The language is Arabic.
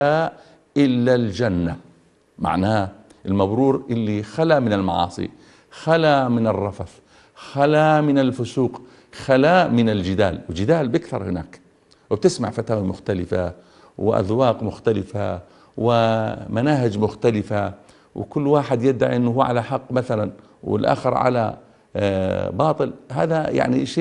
إلا الجنة. معناه المبرور اللي خلا من المعاصي، خلا من الرفث، خلا من الفسوق، خلا من الجدال. وجدال بكثر هناك، وبتسمع فتاوى مختلفة وأذواق مختلفة ومناهج مختلفة، وكل واحد يدعي أنه هو على حق مثلا والآخر على باطل. هذا يعني شيء